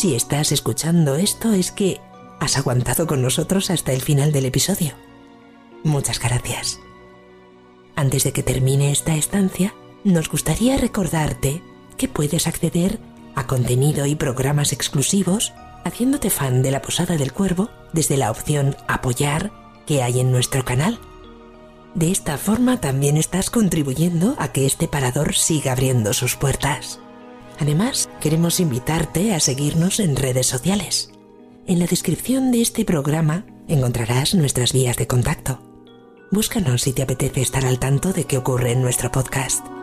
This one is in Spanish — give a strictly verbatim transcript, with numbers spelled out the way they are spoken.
Si estás escuchando esto es que has aguantado con nosotros hasta el final del episodio. Muchas gracias. Antes de que termine esta estancia, nos gustaría recordarte que puedes acceder a contenido y programas exclusivos haciéndote fan de la Posada del Cuervo desde la opción Apoyar que hay en nuestro canal. De esta forma también estás contribuyendo a que este parador siga abriendo sus puertas. Además, queremos invitarte a seguirnos en redes sociales. En la descripción de este programa encontrarás nuestras vías de contacto. Búscanos si te apetece estar al tanto de qué ocurre en nuestro podcast.